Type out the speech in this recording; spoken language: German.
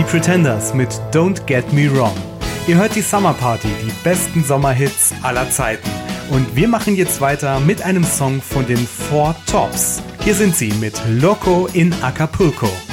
Die Pretenders mit Don't Get Me Wrong. Ihr hört die Summer Party, die besten Sommerhits aller Zeiten. Und wir machen jetzt weiter mit einem Song von den Four Tops. Hier sind sie mit Loco in Acapulco.